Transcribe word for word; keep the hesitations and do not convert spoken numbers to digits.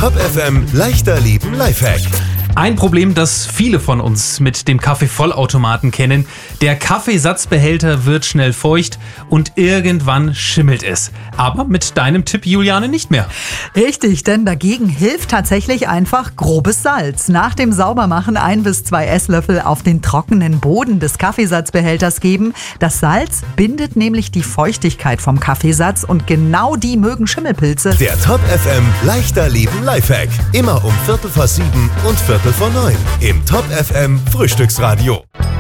Top F M leichter leben Lifehack. Ein Problem, das viele von uns mit dem Kaffeevollautomaten kennen. Der Kaffeesatzbehälter wird schnell feucht und irgendwann schimmelt es. Aber mit deinem Tipp, Juliane, nicht mehr. Richtig, denn dagegen hilft tatsächlich einfach grobes Salz. Nach dem Saubermachen ein bis zwei Esslöffel auf den trockenen Boden des Kaffeesatzbehälters geben. Das Salz bindet nämlich die Feuchtigkeit vom Kaffeesatz und genau die mögen Schimmelpilze. Der Top F M leichter leben Lifehack. Immer um Viertel vor sieben und Viertel vor neun im Top F M Frühstücksradio.